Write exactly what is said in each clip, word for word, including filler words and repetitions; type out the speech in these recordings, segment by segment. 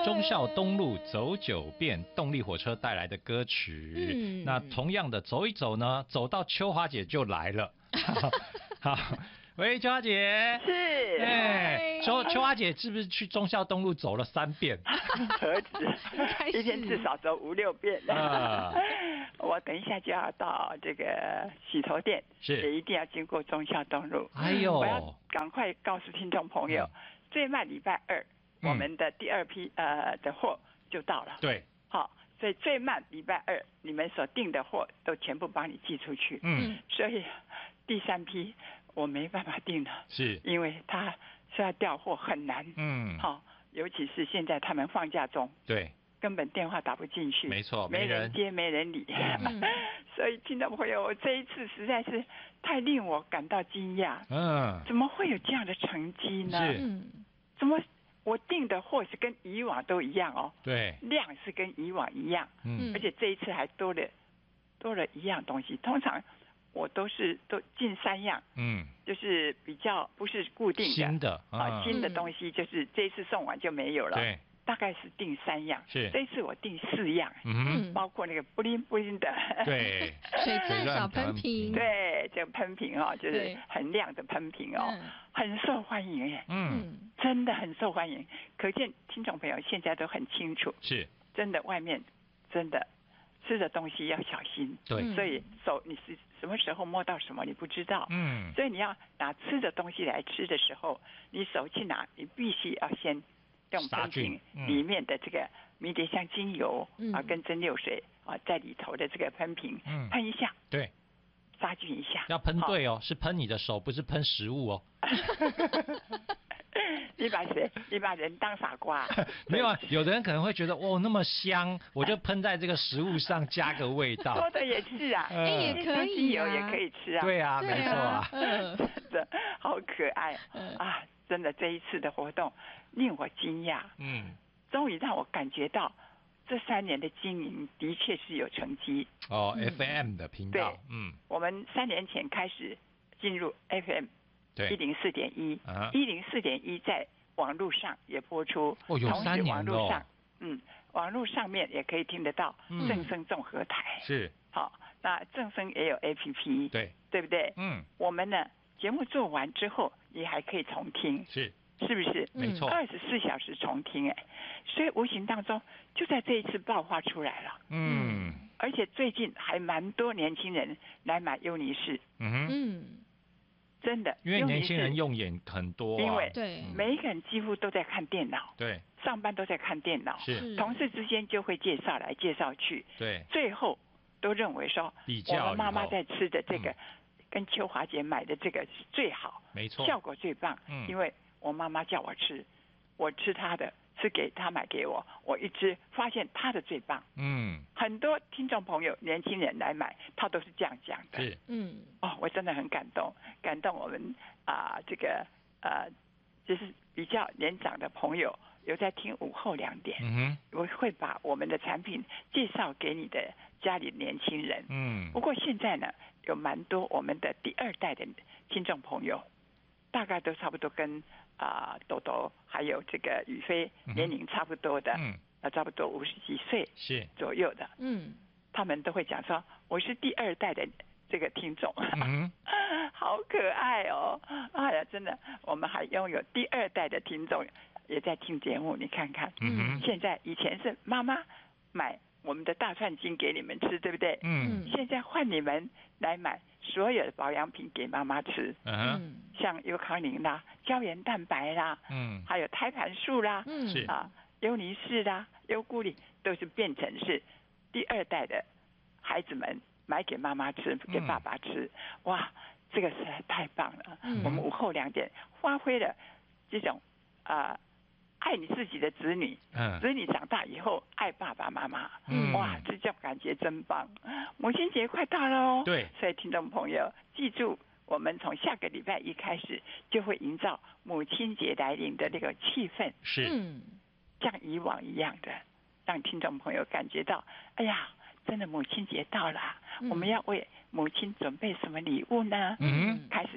忠孝东路走九遍，动力火车带来的歌曲。嗯，那同样的走一走呢，走到秋华姐就来了。好，喂，秋华姐。 是。 哎，秋秋华姐是不是去忠孝东路走了三遍？ 何止，一天至少走五六遍。啊，我等一下就要到这个洗头店， 是也一定要经过忠孝东路。 哎呦， 我要赶快告诉听众朋友，嗯、最慢礼拜二。我们的第二批呃的货就到了， 对， 好，所以最慢礼拜二你们所订的货都全部帮你寄出去，嗯，所以第三批我没办法订了， 是因为他是要调货很难，嗯，好，尤其是现在他们放假中， 对， 根本电话打不进去， 没错， 没人接没人理，嗯、所以听众朋友，我这一次实在是太令我感到惊讶，嗯，怎么会有这样的成绩呢？ 是，嗯， 怎么？我订的货是跟以往都一样哦， 对， 量是跟以往一样，嗯，而且这一次还多了多了一样东西。通常我都是都进三样，嗯，就是比较不是固定的新的啊、呃、新的东西，就是这一次送完就没有了， 对， 大概是订三样， 是这一次我订四样，嗯，包括那个布灵布灵的， 对，水钻小喷瓶， 对，这个喷瓶哦，就是很亮的喷瓶哦，很受欢迎耶，嗯。真的很受欢迎，可见听众朋友现在都很清楚， 是真的外面真的吃的东西要小心， 对， 所以手你是什么时候摸到什么你不知道，嗯，所以你要拿吃的东西来吃的时候，你手去拿，你必须要先用喷瓶里面的这个迷迭香精油、嗯、啊跟蒸馏水啊在里头的这个喷瓶、嗯、喷一下， 对。 杀菌一下， 要喷对哦，是喷你的手，不是喷食物哦。 你把谁？你把人当傻瓜？ 没有啊，有的人可能会觉得哦那么香，我就喷在这个食物上加个味道。 说的也是啊， 哎、呃、也可以、啊， 也可以吃啊。 对啊，对啊没错啊， 嗯、真的好可爱、嗯、啊！真的这一次的活动令我惊讶，嗯，终于让我感觉到。这三年的经营的确是有成绩哦、嗯、，F M 的频道，嗯， 我们三年前开始进入 F M， 对，一零四点一，一零四点一在网络上也播出， 哦，有三年了， 网络上，嗯，网络上面也可以听得到正声综合台， 嗯、是， 好，那正声也有 A P P， 对， 对不对？嗯，我们呢节目做完之后，你还可以重听， 是。 是不是？ 没错， 二十四小时重听哎，所以无形当中就在这一次爆发出来了。嗯，而且最近还蛮多年轻人来买优尼士。嗯嗯，真的， 因为年轻人用眼很多、啊， 因为对每一个人几乎都在看电脑， 对， 上班都在看电脑， 是同事之间就会介绍来介绍去， 对， 最后都认为说， 比较我们妈妈在吃的这个、嗯、跟秋华姐买的这个是最好， 没错， 效果最棒，嗯，因为。我妈妈叫我吃，我吃她的，是给她买给我，我一吃发现她的最棒。嗯，很多听众朋友、年轻人来买，他都是这样讲的。 是， 嗯，哦，我真的很感动，感动我们啊、呃，这个呃，就是比较年长的朋友有在听午后两点，嗯哼，我会把我们的产品介绍给你的家里年轻人。嗯，不过现在呢，有蛮多我们的第二代的听众朋友，大概都差不多跟。啊、呃，豆豆还有这个宇飞年龄差不多的，嗯，啊，差不多五十几岁是左右的，嗯，他们都会讲说我是第二代的这个听众，嗯，好可爱哦，哎呀，真的，我们还拥有第二代的听众也在听节目，你看看，嗯，现在以前是妈妈买我们的大串筋给你们吃，对不对？嗯，现在换你们来买。所有的保养品给妈妈吃，嗯，像优康宁啦、胶原蛋白啦，嗯，还有胎盘素啦，嗯，是啊，优尼士啦、优固力都是变成是第二代的孩子们买给妈妈吃，给爸爸吃，嗯、哇，这个实在太棒了！嗯、我们午后两点发挥了这种啊。呃爱你自己的子女，嗯，子女长大以后爱爸爸妈妈，嗯，哇，这种感觉真棒！母亲节快到了哦， 对， 所以听众朋友记住，我们从下个礼拜一开始就会营造母亲节来临的那个气氛， 是，嗯， 像以往一样的，让听众朋友感觉到，哎呀，真的母亲节到了，嗯、我们要为母亲准备什么礼物呢？嗯，开始想，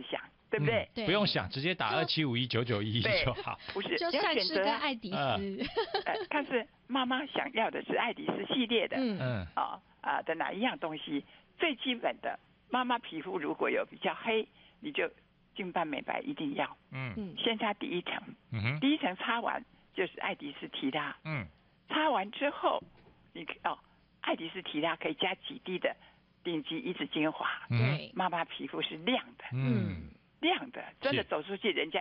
对不对？ 对， 不用想，直接打二七五一九九一就好。 不是， 就善事跟爱迪斯。 呃，看是妈妈想要的是爱迪斯系列的，嗯嗯，啊啊的哪一样东西？最基本的，妈妈皮肤如果有比较黑，你就净斑美白一定要，嗯嗯，先擦第一层，嗯哼，第一层擦完就是爱迪斯提拉，嗯，擦完之后，你哦，爱迪斯提拉可以加几滴的顶级一指精华，对，妈妈皮肤是亮的，嗯，亮的，真的走出去人家